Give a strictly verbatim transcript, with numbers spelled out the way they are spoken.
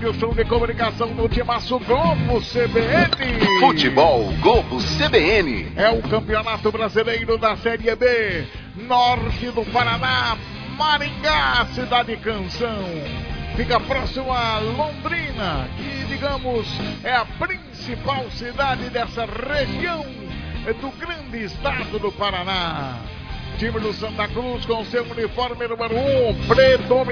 rádio, show de comunicação no Timaço Globo C B N. Futebol Globo C B N. É o Campeonato Brasileiro da Série B. Norte do Paraná, Maringá, Cidade Canção. Fica próximo a Londrina, que, digamos, é a principal cidade dessa região do grande estado do Paraná. Time do Santa Cruz com seu uniforme número um, predominante.